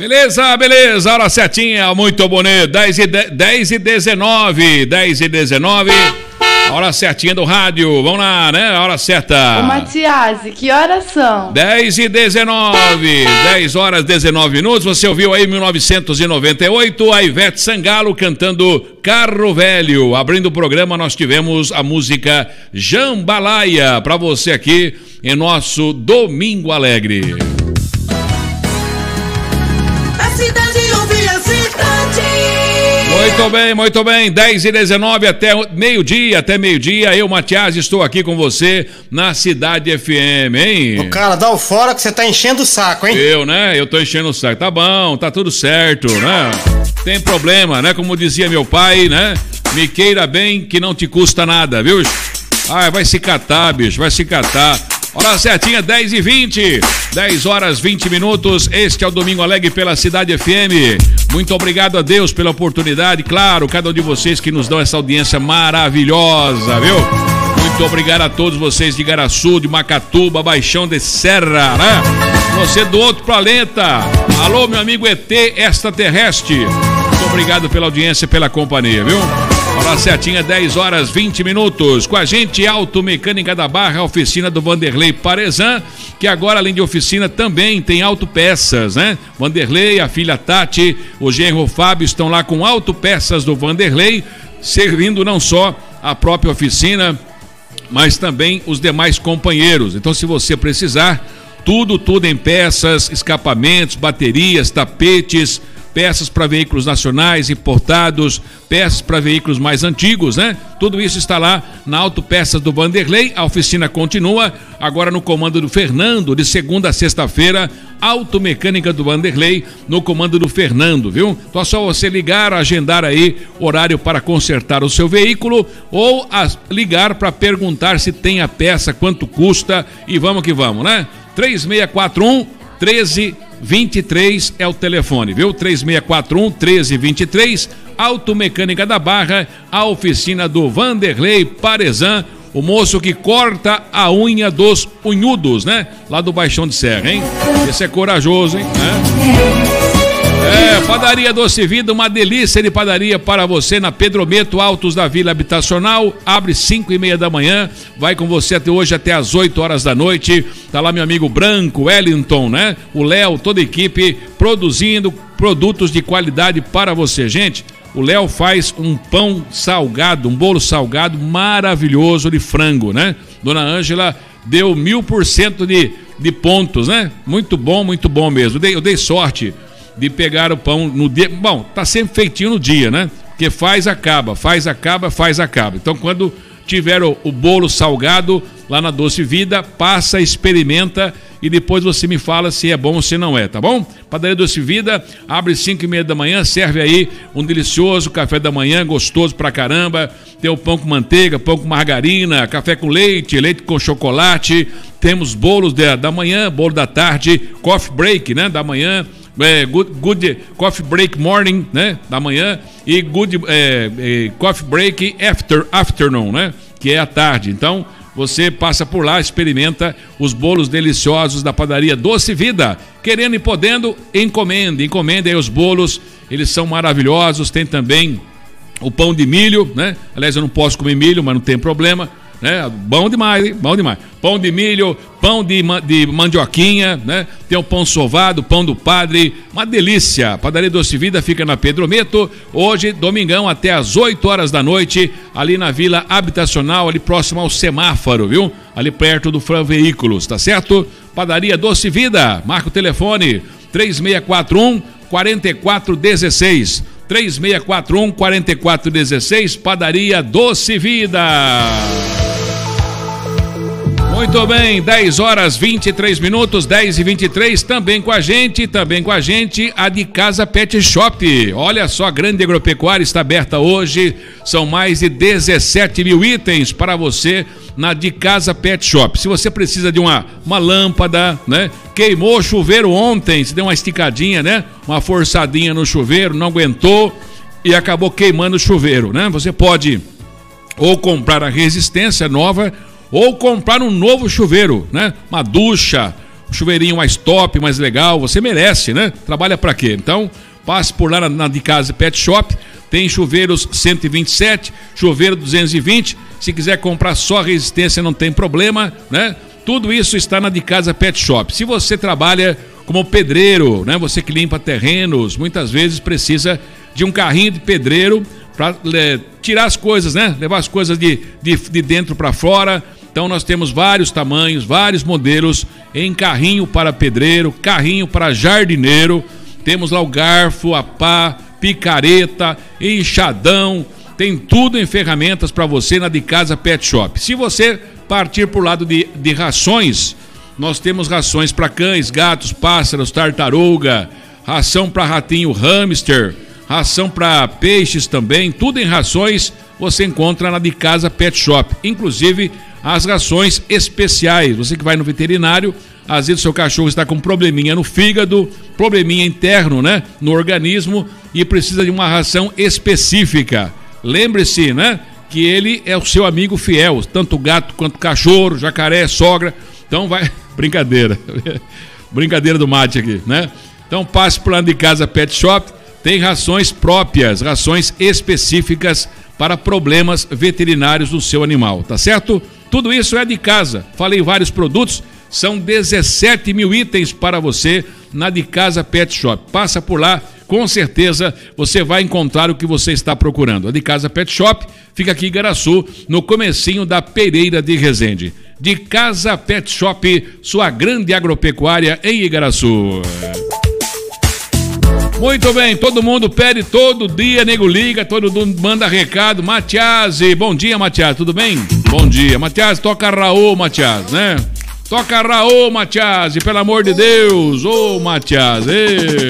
Beleza, beleza, hora certinha, muito bonito, 10h19, hora certinha do rádio, vamos lá, né, hora certa. Ô Matias, que horas são? 10h19, 10 horas 19 minutos, você ouviu aí 1998, a Ivete Sangalo cantando Carro Velho. Abrindo o programa nós tivemos a música Jambalaya, pra você aqui em nosso Domingo Alegre. Muito bem, 10h19 até meio-dia, eu, Matias, estou aqui com você na Cidade FM, hein? Ô, cara, dá o fora que você tá enchendo o saco, hein? Eu tô enchendo o saco, tá bom, tá tudo certo, né? Tem problema, né? Como dizia meu pai, né? Me queira bem que não te custa nada, viu? Ah, vai se catar, bicho, vai se catar. Hora certinha, 10h20, 10 horas 20 minutos, este é o Domingo Alegre pela Cidade FM. Muito obrigado a Deus pela oportunidade, claro, cada um de vocês que nos dão essa audiência maravilhosa, viu? Muito obrigado a todos vocês de Igaraçu, de Macatuba, Baixão de Serra, né? Você do outro planeta, alô meu amigo ET extraterrestre, muito obrigado pela audiência e pela companhia, viu? Hora certinha, 10 horas 20 minutos. Com a gente, Automecânica da Barra, a oficina do Vanderlei Parezan, que agora, além de oficina, também tem autopeças, né? Vanderlei, a filha Tati, o genro Fábio estão lá com autopeças do Vanderlei, servindo não só a própria oficina, mas também os demais companheiros. Então, se você precisar, tudo em peças, escapamentos, baterias, tapetes, peças para veículos nacionais, importados, peças para veículos mais antigos, né? Tudo isso está lá na Autopeças do Vanderlei. A oficina continua agora no comando do Fernando, de segunda a sexta-feira, Automecânica do Vanderlei, no comando do Fernando, viu? Então é só você ligar, agendar aí horário para consertar o seu veículo ou ligar para perguntar se tem a peça, quanto custa e vamos que vamos, né? 3641-1323 é o telefone, viu? 3641-1323, Automecânica da Barra, a oficina do Vanderlei Parezan, o moço que corta a unha dos unhudos, né? Lá do Baixão de Serra, hein? Esse é corajoso, hein? Padaria Doce Vida, uma delícia de padaria para você na Pedro Meto, Altos da Vila Habitacional, abre 5h30 da manhã, vai com você até hoje até as 8 horas da noite, tá lá meu amigo Branco, Wellington, né? O Léo, toda a equipe produzindo produtos de qualidade para você, gente. O Léo faz um pão salgado, um bolo salgado maravilhoso de frango, né? Dona Ângela deu 1000% de pontos, né? Muito bom mesmo, eu dei sorte de pegar o pão no dia, bom, tá sempre feitinho no dia, né? Porque faz, acaba. Então quando tiver o bolo salgado lá na Doce Vida, passa, experimenta e depois você me fala se é bom ou se não é, tá bom? Padaria Doce Vida, abre 5h30 da manhã, serve aí um delicioso café da manhã, gostoso pra caramba, tem o pão com manteiga, pão com margarina, café com leite, leite com chocolate, temos bolos da manhã, bolo da tarde, coffee break, né, da manhã, good coffee break morning, né, da manhã, e good coffee break afternoon, né, que é à tarde. Então você passa por lá, experimenta os bolos deliciosos da padaria Doce Vida. Querendo e podendo, encomende aí os bolos, eles são maravilhosos. Tem também o pão de milho, né? Aliás, eu não posso comer milho, mas não tem problema, né? Bom demais, hein? Bom demais. Pão de milho, pão de mandioquinha, né? Tem o pão sovado, pão do padre, uma delícia. Padaria Doce Vida fica na Pedro Meto, hoje, domingão, até às 8 horas da noite, ali na Vila Habitacional, ali próximo ao semáforo, viu? Ali perto do Fran Veículos, tá certo? Padaria Doce Vida, marca o telefone, 3641-4416. 3641-4416, Padaria Doce Vida. Muito bem, 10 horas 23 minutos, 10h23, também com a gente, a de Casa Pet Shop. Olha só, a grande agropecuária está aberta hoje, são mais de 17 mil itens para você na de Casa Pet Shop. Se você precisa de uma lâmpada, né? Queimou o chuveiro ontem, se deu uma esticadinha, né? Uma forçadinha no chuveiro, não aguentou e acabou queimando o chuveiro, né? Você pode ou comprar a resistência nova ou comprar um novo chuveiro, né? Uma ducha, chuveirinho mais top, mais legal, você merece, né? Trabalha pra quê? Então, passe por lá na De Casa Pet Shop, tem chuveiros 127, chuveiro 220, se quiser comprar só resistência não tem problema, né? Tudo isso está na De Casa Pet Shop. Se você trabalha como pedreiro, né? Você que limpa terrenos, muitas vezes precisa de um carrinho de pedreiro para tirar as coisas, né? Levar as coisas de dentro para fora. Então nós temos vários tamanhos, vários modelos em carrinho para pedreiro, carrinho para jardineiro. Temos lá o garfo, a pá, picareta, enxadão, tem tudo em ferramentas para você na De Casa Pet Shop. Se você partir para o lado de rações, nós temos rações para cães, gatos, pássaros, tartaruga, ração para ratinho, hamster, ração para peixes também, tudo em rações você encontra na De Casa Pet Shop, inclusive as rações especiais. Você que vai no veterinário, às vezes o seu cachorro está com probleminha no fígado, probleminha interno, né, no organismo e precisa de uma ração específica. Lembre-se, né, que ele é o seu amigo fiel, tanto gato quanto cachorro, jacaré, sogra. Então vai, brincadeira do mate aqui, né? Então passe por lá de Casa Pet Shop, tem rações próprias, rações específicas para problemas veterinários do seu animal, tá certo? Tudo isso é de casa. Falei vários produtos, são 17 mil itens para você na De Casa Pet Shop. Passa por lá, com certeza você vai encontrar o que você está procurando. A De Casa Pet Shop fica aqui em Igaraçu, no comecinho da Pereira de Resende. De Casa Pet Shop, sua grande agropecuária em Igaraçu. Muito bem, todo mundo pede todo dia, nego liga, todo mundo manda recado. Matiasi, bom dia, Matiasi, tudo bem? Bom dia, Matiasi, toca Raul, Matiasi, né? Toca Raul, Matiasi, pelo amor de Deus, ô Matiasi.